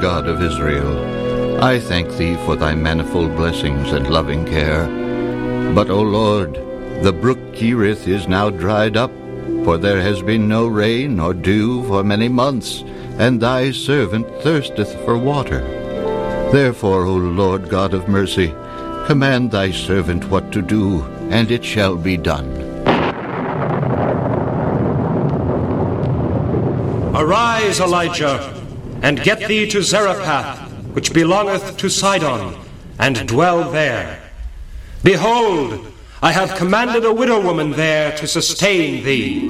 God of Israel, I thank thee for thy manifold blessings and loving care. But, O Lord, the brook Cherith is now dried up, for there has been no rain or dew for many months, and thy servant thirsteth for water. Therefore, O Lord God of mercy, command thy servant what to do, and it shall be done. Arise, Elijah, and get thee to Zarephath, which belongeth to Sidon, and dwell there. Behold, I have commanded a widow woman there to sustain thee.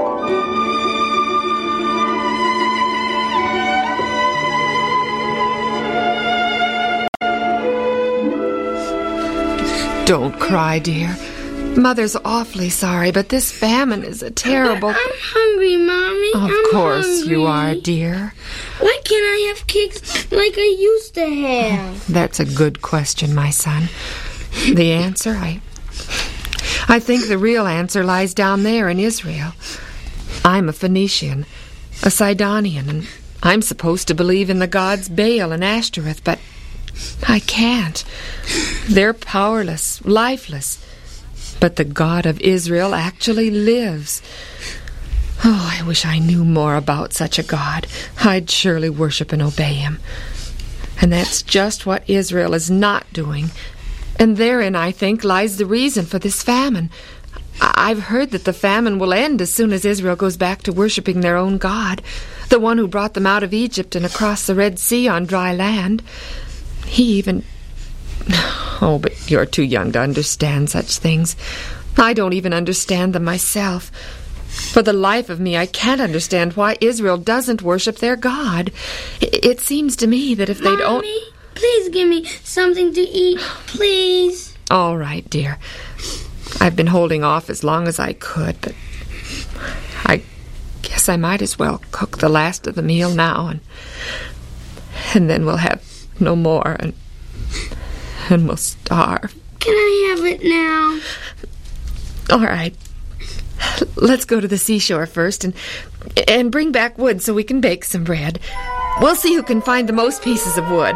Don't cry, dear. Mother's awfully sorry, but this famine is a terrible... I'm hungry, Mommy. Of course you are, dear. Why can't I have cakes like I used to have? That's a good question, my son. The answer, I think the real answer lies down there in Israel. I'm a Phoenician, a Sidonian, and I'm supposed to believe in the gods Baal and Ashtoreth, but I can't. They're powerless, lifeless. But the God of Israel actually lives. Oh, I wish I knew more about such a God. I'd surely worship and obey him. And that's just what Israel is not doing. And therein, I think, lies the reason for this famine. I've heard that the famine will end as soon as Israel goes back to worshiping their own God, the one who brought them out of Egypt and across the Red Sea on dry land. He even... Oh, but you're too young to understand such things. I don't even understand them myself. For the life of me, I can't understand why Israel doesn't worship their God. It seems to me that if they don't... Mommy, please give me something to eat, please. All right, dear. I've been holding off as long as I could, but I guess I might as well cook the last of the meal now, and then we'll have no more, and we'll starve. Can I have it now? All right. Let's go to the seashore first and bring back wood so we can bake some bread. We'll see who can find the most pieces of wood.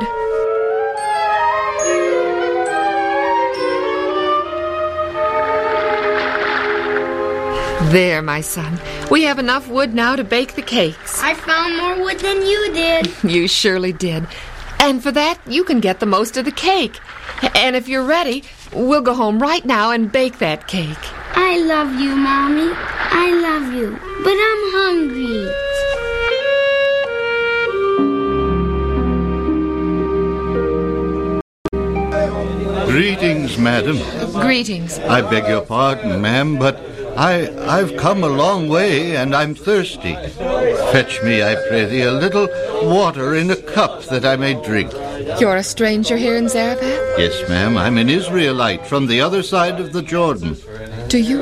There, my son. We have enough wood now to bake the cakes. I found more wood than you did. You surely did. And for that, you can get the most of the cake. And if you're ready, we'll go home right now and bake that cake. I love you, Mommy. I love you. But I'm hungry. Greetings, madam. Greetings. I beg your pardon, ma'am, but I've come a long way, and I'm thirsty. Fetch me, I pray thee, a little water in a cup that I may drink. You're a stranger here in Zarephath? Yes, ma'am, I'm an Israelite from the other side of the Jordan. Do you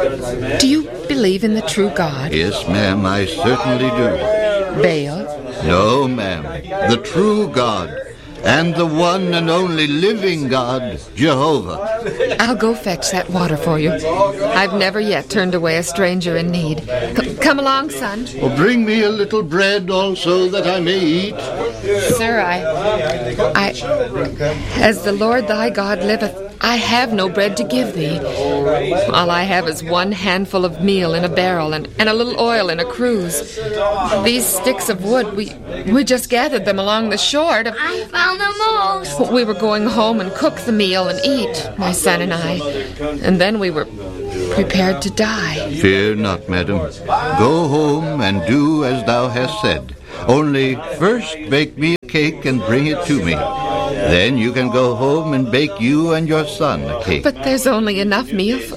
believe in the true God? Yes, ma'am, I certainly do. Baal? No, ma'am, the true God, and the one and only living God, Jehovah. I'll go fetch that water for you. I've never yet turned away a stranger in need. Come along, son. Oh, bring me a little bread also that I may eat. Sir, I as the Lord thy God liveth, I have no bread to give thee. All I have is one handful of meal in a barrel and a little oil in a cruse. These sticks of wood, we just gathered them along the shore. I found the most. We were going home and cook the meal and eat, my son and I. And then we were prepared to die. Fear not, madam. Go home and do as thou hast said. Only first bake me a cake and bring it to me. Then you can go home and bake you and your son a cake. But there's only enough meal for...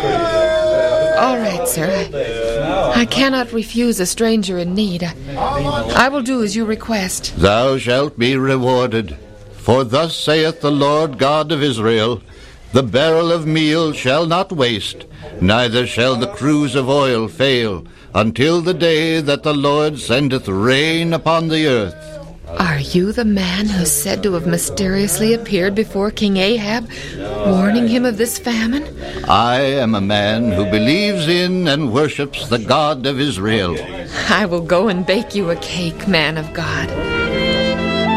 All right, sir. I cannot refuse a stranger in need. I will do as you request. Thou shalt be rewarded. For thus saith the Lord God of Israel, the barrel of meal shall not waste, neither shall the cruse of oil fail, until the day that the Lord sendeth rain upon the earth. Are you the man who's said to have mysteriously appeared before King Ahab, warning him of this famine? I am a man who believes in and worships the God of Israel. I will go and bake you a cake, man of God.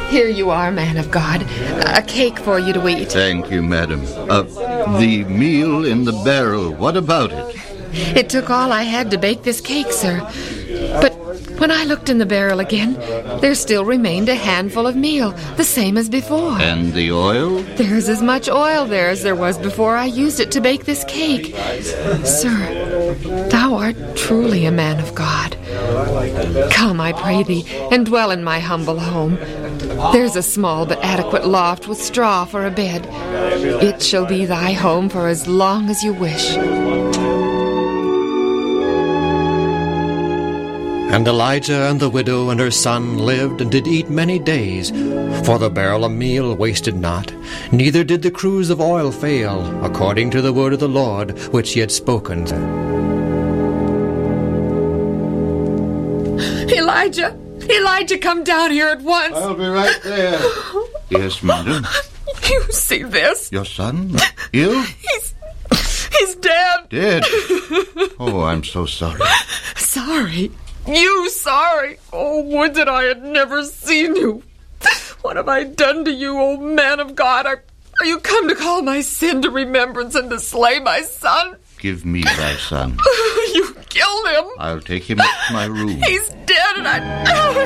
Here you are, man of God. A cake for you to eat. Thank you, madam. The meal in the barrel, what about it? It took all I had to bake this cake, sir. But when I looked in the barrel again, there still remained a handful of meal, the same as before. And the oil? There's as much oil there as there was before I used it to bake this cake. Sir, thou art truly a man of God. Come, I pray thee, and dwell in my humble home. There's a small but adequate loft with straw for a bed. It shall be thy home for as long as you wish. And Elijah and the widow and her son lived and did eat many days, for the barrel of meal wasted not, neither did the cruse of oil fail, according to the word of the Lord which he had spoken. Elijah, come down here at once. I'll be right there. Yes, madam. You see this? Your son? Ill? He's dead. Dead? Oh, I'm so sorry. Sorry? You sorry? Oh, would that I had never seen you. What have I done to you, O man of God? Are you come to call my sin to remembrance and to slay my son? Give me thy son. You killed him. I'll take him up to my room. He's dead and I...